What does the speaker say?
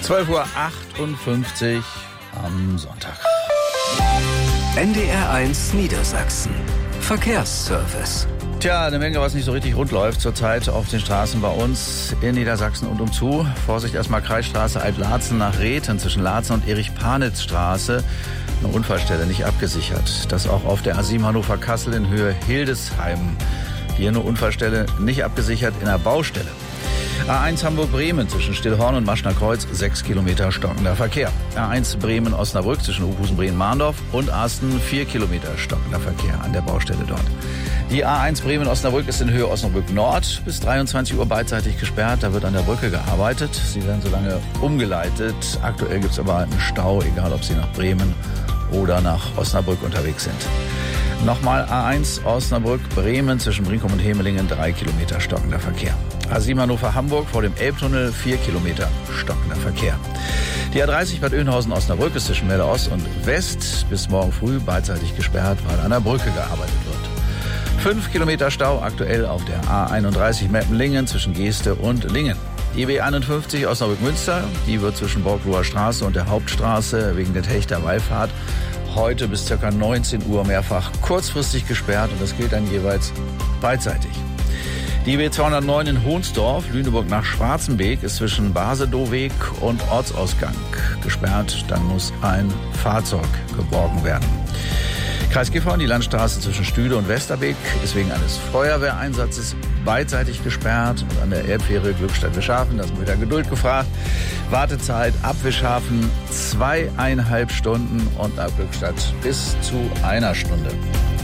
12:58 Uhr am Sonntag. NDR1 Niedersachsen. Verkehrsservice. Tja, eine Menge, was nicht so richtig rund läuft zurzeit auf den Straßen bei uns in Niedersachsen und umzu. Vorsicht, erstmal Kreisstraße Alt-Laatzen nach Rethen zwischen Laatzen und Erich-Panitz-Straße. Eine Unfallstelle nicht abgesichert. Das auch auf der A7 Hannover-Kassel in Höhe Hildesheim. Hier eine Unfallstelle nicht abgesichert in der Baustelle. A1 Hamburg-Bremen zwischen Stillhorn und Maschner Kreuz, 6 Kilometer stockender Verkehr. A1 Bremen-Osnabrück zwischen Oberhausen-Bremen-Mahndorf und Asten, 4 Kilometer stockender Verkehr an der Baustelle dort. Die A1 Bremen-Osnabrück ist in Höhe Osnabrück Nord bis 23 Uhr beidseitig gesperrt. Da wird an der Brücke gearbeitet. Sie werden so lange umgeleitet. Aktuell gibt es aber einen Stau, egal ob Sie nach Bremen oder nach Osnabrück unterwegs sind. Nochmal A1 Osnabrück-Bremen zwischen Brinkum und Hemelingen, 3 Kilometer stockender Verkehr. A7 Hannover-Hamburg vor dem Elbtunnel, 4 Kilometer stockender Verkehr. Die A30 Bad Oeynhausen-Osnabrück ist zwischen Melle Ost und West bis morgen früh beidseitig gesperrt, weil an der Brücke gearbeitet wird. 5 Kilometer Stau aktuell auf der A31 Meppenlingen zwischen Geeste und Lingen. Die B51 Osnabrück-Münster, die wird zwischen Borgloher Straße und der Hauptstraße wegen der Techter Wallfahrt heute bis ca. 19 Uhr mehrfach kurzfristig gesperrt und das gilt dann jeweils beidseitig. Die B209 in Hohnsdorf, Lüneburg nach Schwarzenbeek, ist zwischen Basedoweg und Ortsausgang gesperrt. Dann muss ein Fahrzeug geborgen werden. Kreis Gifhorn, die Landstraße zwischen Stühle und Westerbeek ist wegen eines Feuerwehreinsatzes beidseitig gesperrt. Und an der Elbfähre Glückstadt-Wischhafen, da ist wieder Geduld gefragt. Wartezeit ab Wischhafen 2,5 Stunden und ab Glückstadt bis zu 1 Stunde.